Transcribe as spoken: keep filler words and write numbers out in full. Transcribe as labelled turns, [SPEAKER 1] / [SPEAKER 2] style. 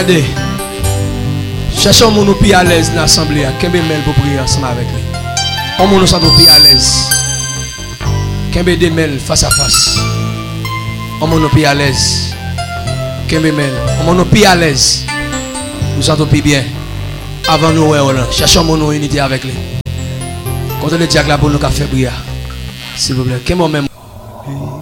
[SPEAKER 1] Attendez. Cherchons mon nous plus à l'aise dans l'assemblée. Kembe Mel pour prier ensemble avec lui. On nous sent plus à l'aise. Kembe Demel face à face. On nous plus à l'aise. Kembe Mel. On nous plus à l'aise. Nous sentons plus bien. Avant nous, cherchons mon unité avec lui. Quand le diable pour nous faire briller. S'il vous plaît. Kembe même.